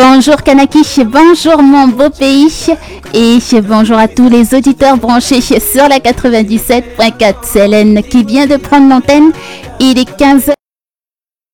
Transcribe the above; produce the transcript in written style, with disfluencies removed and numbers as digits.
Bonjour Kanaki, bonjour mon beau pays et bonjour à tous les auditeurs branchés sur la 97.4. C'est Hélène qui vient de prendre l'antenne. Il est 15h.